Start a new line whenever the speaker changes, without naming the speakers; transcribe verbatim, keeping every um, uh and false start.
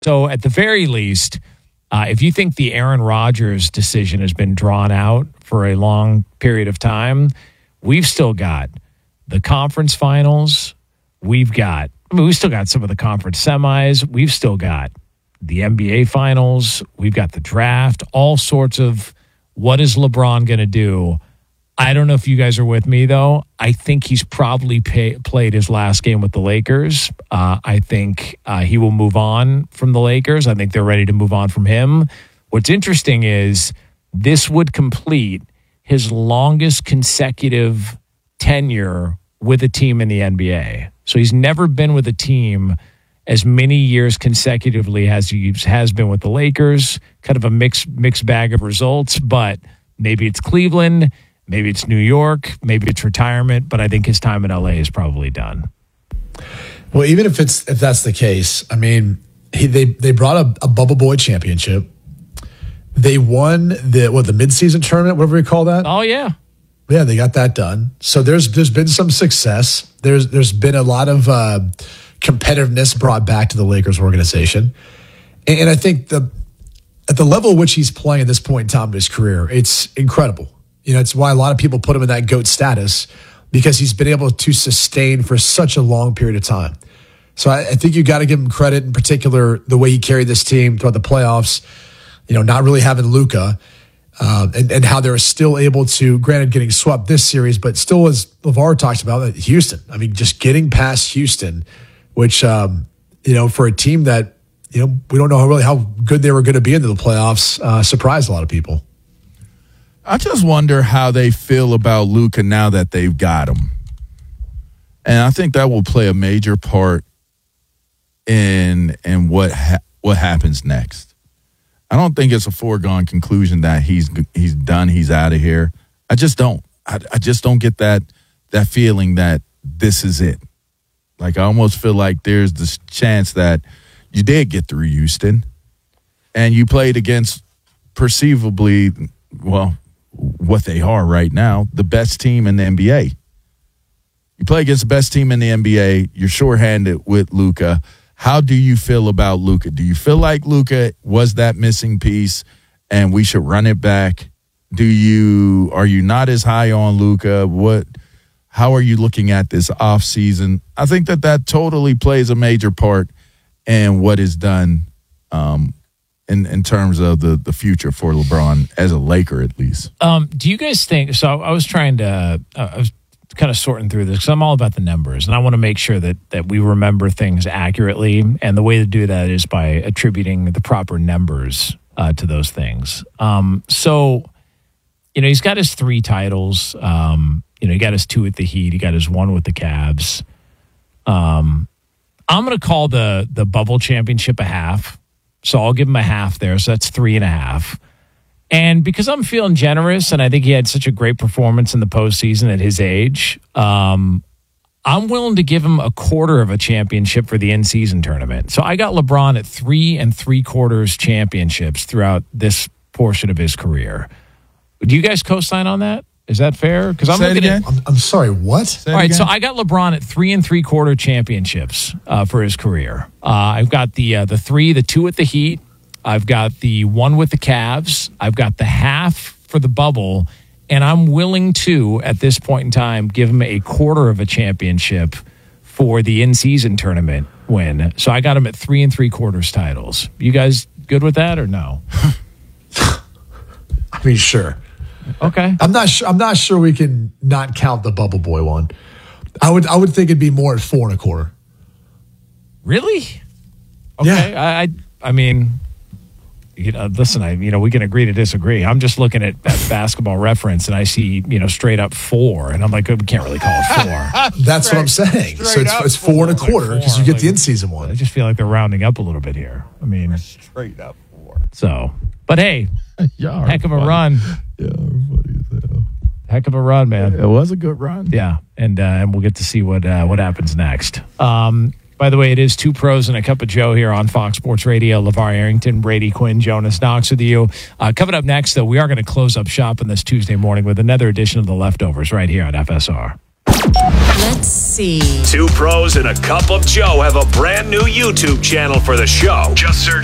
So at the very least, uh, if you think the Aaron Rodgers decision has been drawn out for a long period of time, we've still got the conference finals. We've got, I mean, we've still got some of the conference semis. We've still got the N B A finals. We've got the draft, all sorts of what is LeBron going to do? I don't know if you guys are with me, though. I think he's probably pay, played his last game with the Lakers. Uh, I think uh, he will move on from the Lakers. I think they're ready to move on from him. What's interesting is this would complete his longest consecutive tenure with a team in the N B A. So he's never been with a team as many years consecutively as he has been with the Lakers. Kind of a mixed mixed bag of results, but maybe it's Cleveland, maybe it's New York, maybe it's retirement, but I think his time in L A is probably done.
Well, even if it's if that's the case, I mean, he, they they brought a, a Bubble Boy championship. They won the what the midseason tournament, whatever we call that.
Oh yeah,
yeah, they got that done. So there's there's been some success. There's there's been a lot of uh, competitiveness brought back to the Lakers organization, and, and I think the at the level at which he's playing at this point in time of his career, it's incredible. You know, it's why a lot of people put him in that GOAT status, because he's been able to sustain for such a long period of time. So I, I think you got to give him credit, in particular, the way he carried this team throughout the playoffs, you know, not really having Luka, uh, and, and how they're still able to, granted, getting swept this series, but still, as LeVar talked about, Houston. I mean, just getting past Houston, which, um, you know, for a team that, you know, we don't know really how good they were going to be into the playoffs, uh, surprised a lot of people.
I just wonder how they feel about Luka now that they've got him. And I think that will play a major part in in what ha- what happens next. I don't think it's a foregone conclusion that he's he's done, he's out of here. I just don't. I, I just don't get that that feeling that this is it. Like, I almost feel like there's this chance that you did get through Houston and you played against perceivably, well, what they are right now, the best team in the N B A. You play against the best team in the N B A, you're shorthanded with Luka. How do you feel about Luka? Do you feel like Luka was that missing piece and we should run it back? Do you are you not as high on Luka? What how are you looking at this offseason? I think that that totally plays a major part in what is done um In, in terms of the, the future for LeBron as a Laker, at least.
Um, do you guys think, so I was trying to, uh, I was kind of sorting through this because I'm all about the numbers and I want to make sure that that we remember things accurately. And the way to do that is by attributing the proper numbers uh, to those things. Um, so, you know, he's got his three titles. Um, you know, he got his two with the Heat. He got his one with the Cavs. Um, I'm going to call the the bubble championship a half. So I'll give him a half there. So that's three and a half. And because I'm feeling generous and I think he had such a great performance in the postseason at his age, um, I'm willing to give him a quarter of a championship for the in-season tournament. So I got LeBron at three and three quarters championships throughout this portion of his career. Do you guys co-sign on that? Is that fair? Because I'm
Say
looking at.
I'm, I'm sorry, what?
All right, so I got LeBron at three and three quarter championships uh, for his career. Uh, I've got the uh, the three, the two with the Heat. I've got the one with the Cavs. I've got the half for the bubble, and I'm willing to, at this point in time, give him a quarter of a championship for the in-season tournament win. So I got him at three and three quarters titles. You guys good with that or no?
I mean, sure.
Okay.
I'm not sure. I'm not sure we can not count the Bubble Boy one. I would. I would think it'd be more at four and a quarter.
Really? Okay.
Yeah.
I. I, I mean, you know, listen. I. You know, we can agree to disagree. I'm just looking at, at Basketball Reference, and I see you know straight up four, and I'm like, we can't really call it four.
That's straight, what I'm saying. So it's, it's four and a quarter because like you get like, the in-season one.
I just feel like they're rounding up a little bit here. I mean,
straight up four.
So, but hey, heck of a funny. run.
Yeah, funny as hell.
Heck of a run, man.
It was a good run.
Yeah, and uh, and we'll get to see what uh, what happens next. Um, by the way, it is Two Pros and a Cup of Joe here on Fox Sports Radio. LeVar Arrington, Brady Quinn, Jonas Knox with you. Uh, coming up next, though, we are going to close up shop on this Tuesday morning with another edition of The Leftovers right here on F S R.
Let's see.
Two pros and a cup of Joe have a brand new YouTube channel for the show. Just search